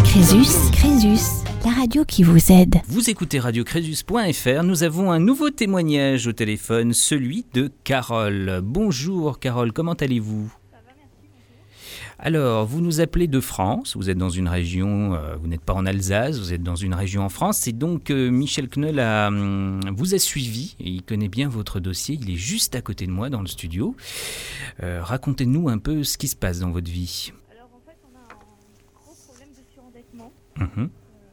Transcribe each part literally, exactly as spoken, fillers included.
Crésus, Crésus, la radio qui vous aide. Vous écoutez radio crésus point f r, nous avons un nouveau témoignage au téléphone, celui de Carole. Bonjour Carole, comment allez-vous ? Alors, vous nous appelez de France, vous êtes dans une région, euh, vous n'êtes pas en Alsace, vous êtes dans une région en France, et donc euh, Michel Knoll a, hum, vous a suivi, et il connaît bien votre dossier, il est juste à côté de moi dans le studio. Euh, racontez-nous un peu ce qui se passe dans votre vie. Alors en fait, on a un gros problème de surendettement. Mmh. Euh,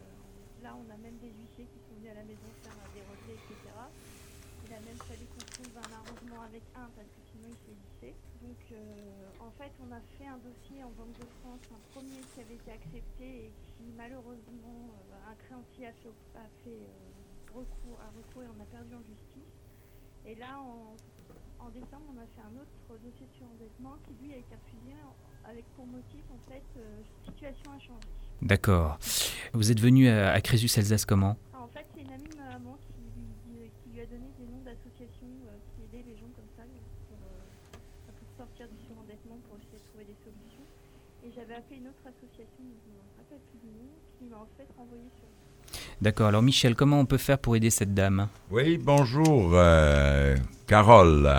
là, on a même des huissiers qui sont venus à la maison faire des relevés, et cetera. Il a même fallu qu'on trouve un arrangement avec un parce que sinon il saisissait. Donc euh, en fait, on a fait un dossier en Banque de France, un premier qui avait été accepté et qui malheureusement, euh, un créancier a fait, a fait euh, recours, un recours et on a perdu en justice. Et là, en, en décembre, on a fait un autre dossier de surendettement qui lui a été refusé avec pour motif en fait euh, situation a changé. D'accord. Vous êtes venu à, à Crésus-Alsace comment ? Ah, en fait, c'est une amie de ma maman qui lui, qui lui a donné des noms d'associations euh, qui aidaient les gens comme ça pour, euh, pour sortir du surendettement, pour essayer de trouver des solutions. Et j'avais appelé une autre association, je ne me rappelle plus du nom, qui m'a en fait renvoyé sur. D'accord, alors Michel, comment on peut faire pour aider cette dame ? Oui, bonjour, euh, Carole.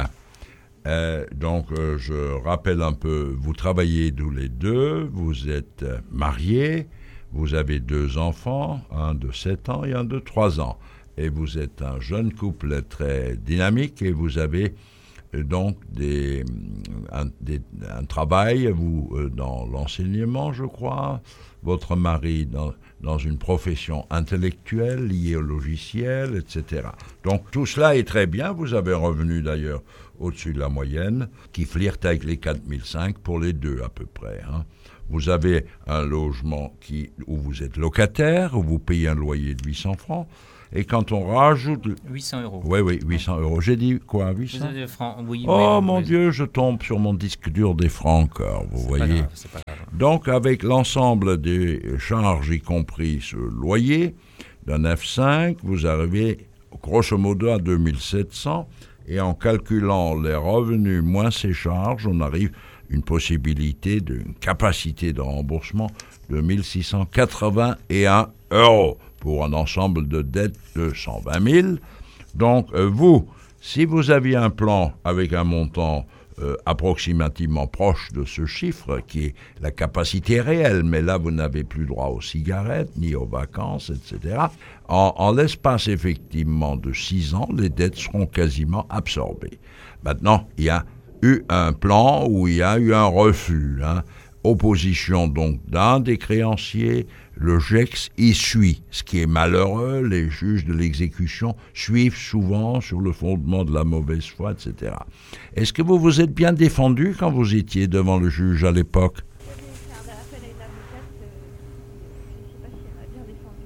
Euh, donc, euh, je rappelle un peu, vous travaillez tous les deux, vous êtes mariés, vous avez deux enfants, un de sept ans et un de trois ans. Et vous êtes un jeune couple très dynamique et vous avez euh, donc des, un, des, un travail, vous, euh, dans l'enseignement, je crois, votre mari dans, dans une profession intellectuelle liée au logiciel, et cetera. Donc, tout cela est très bien. Vous avez un revenu d'ailleurs au-dessus de la moyenne, qui flirte avec les quatre mille cinq pour les deux à peu près. Hein. Vous avez un logement qui, où vous êtes locataire, où vous payez un loyer de huit cents francs, et quand on rajoute... huit cents euros. Oui, oui, huit cents euros. J'ai dit quoi, huit cents ? Vous avez francs, oui, Oh oui, mon oui. Dieu, je tombe sur mon disque dur des francs encore, vous C'est voyez. pas grave, c'est pas grave. Donc, avec l'ensemble des charges, y compris ce loyer d'un F cinq, vous arrivez grosso modo à deux mille sept cents. Et en calculant les revenus moins ces charges, on arrive à une possibilité d'une capacité de remboursement de mille six cent quatre-vingt-un euros pour un ensemble de dettes de cent vingt mille. Donc, euh, vous, si vous aviez un plan avec un montant Euh, approximativement proche de ce chiffre, qui est la capacité réelle, mais là, vous n'avez plus droit aux cigarettes, ni aux vacances, et cetera. En, en l'espace, effectivement, de six ans, les dettes seront quasiment absorbées. Maintenant, il y a eu un plan où il y a eu un refus, hein. Opposition, donc, d'un des créanciers, le G E X y suit. Ce qui est malheureux, les juges de l'exécution suivent souvent sur le fondement de la mauvaise foi, et cetera. Est-ce que vous vous êtes bien défendu quand vous étiez devant le juge à l'époque ? J'avais fait un appel à une avocate, euh, je ne sais pas si elle m'a bien défendu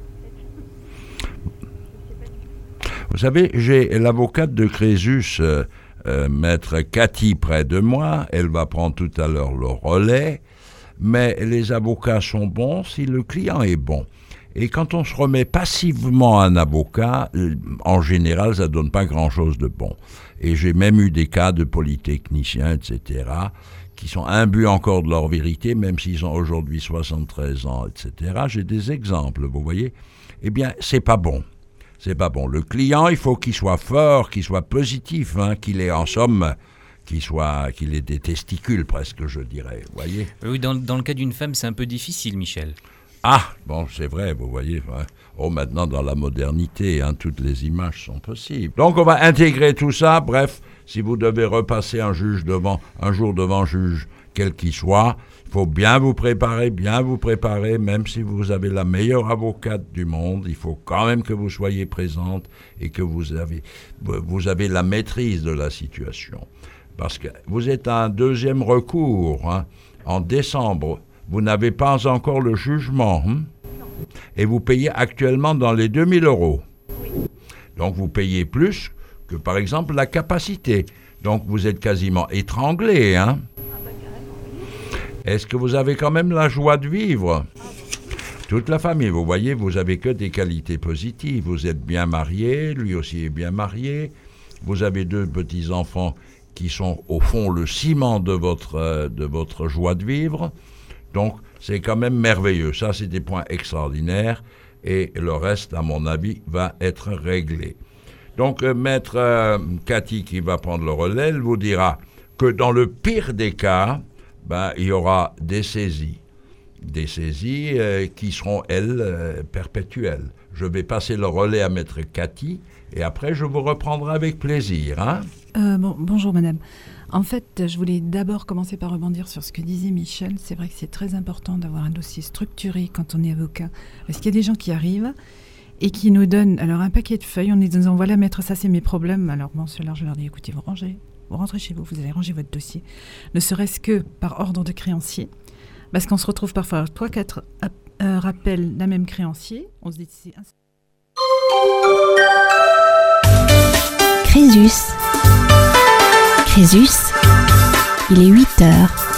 peut-être. Je ne sais pas du tout. Vous savez, j'ai l'avocate de Crésus, euh, euh, maître Cathy, près de moi. Elle va prendre tout à l'heure le relais. Mais les avocats sont bons si le client est bon. Et quand on se remet passivement à un avocat, euh, en général, ça ne donne pas grand-chose de bon. Et j'ai même eu des cas de polytechniciens, et cetera, qui sont imbus encore de leur vérité, même s'ils ont aujourd'hui soixante-treize ans, et cetera. J'ai des exemples, vous voyez. Eh bien, c'est pas bon. C'est pas bon. Le client, il faut qu'il soit fort, qu'il soit positif, hein, qu'il ait en somme... Qu'il, soit, qu'il ait des testicules presque, je dirais, vous voyez. Oui, dans, dans le cas d'une femme, c'est un peu difficile, Michel. Ah, bon, c'est vrai, vous voyez. Ouais. Oh, maintenant, dans la modernité, hein, toutes les images sont possibles. Donc, on va intégrer tout ça. Bref, si vous devez repasser un juge devant, un jour devant un juge, quel qu'il soit, il faut bien vous préparer, bien vous préparer, même si vous avez la meilleure avocate du monde, il faut quand même que vous soyez présente et que vous avez, vous avez la maîtrise de la situation. Parce que vous êtes à un deuxième recours. Hein. En décembre, vous n'avez pas encore le jugement. Hein. Et vous payez actuellement dans les deux mille euros. Oui. Donc vous payez plus que, par exemple, la capacité. Donc vous êtes quasiment étranglé. Hein. Ah bah carrément, oui. Est-ce que vous avez quand même la joie de vivre ? Ah bon. Toute la famille, vous voyez, vous avez que des qualités positives. Vous êtes bien marié, lui aussi est bien marié. Vous avez deux petits-enfants qui sont au fond le ciment de votre, de votre joie de vivre. Donc, c'est quand même merveilleux. Ça, c'est des points extraordinaires et le reste, à mon avis, va être réglé. Donc, euh, maître euh, Cathy, qui va prendre le relais, elle vous dira que dans le pire des cas, ben, il y aura des saisies. Des saisies euh, qui seront, elles, euh, perpétuelles. Je vais passer le relais à maître Cathy et après, je vous reprendrai avec plaisir. Hein euh, bon, bonjour, madame. En fait, je voulais d'abord commencer par rebondir sur ce que disait Michel. C'est vrai que c'est très important d'avoir un dossier structuré quand on est avocat. Parce qu'il y a des gens qui arrivent et qui nous donnent alors un paquet de feuilles en nous disant « Voilà, maître, ça, c'est mes problèmes. » Alors, bon, ceux-là, je leur dis « Écoutez, vous rangez, vous rentrez chez vous, vous allez ranger votre dossier. » Ne serait-ce que par ordre de créancier. Parce qu'on se retrouve parfois à trois quatre euh, rappels d'un même créancier. On se dit « C'est un... » Crésus. Crésus, il est huit heures.